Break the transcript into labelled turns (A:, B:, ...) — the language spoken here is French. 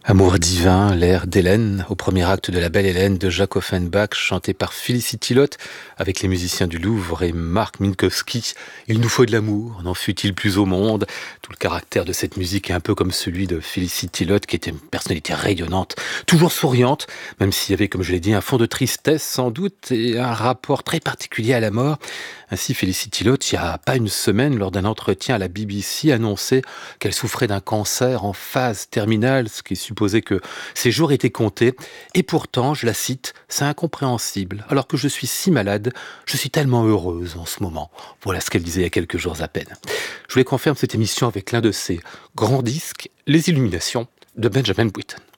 A: Amour divin, l'air d'Hélène, au premier acte de La Belle Hélène de Jacques Offenbach, chanté par Félicity Lotte, avec les musiciens du Louvre et Marc Minkowski. Il nous faut de l'amour, n'en fut-il plus au monde? Tout le caractère de cette musique est un peu comme celui de Félicity Lotte, qui était une personnalité rayonnante, toujours souriante, même s'il y avait, comme je l'ai dit, un fond de tristesse sans doute et un rapport très particulier à la mort. Ainsi, Félicity Lotte, il n'y a pas une semaine, lors d'un entretien à la BBC, annonçait qu'elle souffrait d'un cancer en phase terminale, ce qui supposait que ses jours étaient comptés. Et pourtant, je la cite, c'est incompréhensible. Alors que je suis si malade, je suis tellement heureuse en ce moment. Voilà ce qu'elle disait il y a quelques jours à peine. Je voulais qu'on ferme cette émission avec l'un de ses grands disques, Les Illuminations de Benjamin Britten.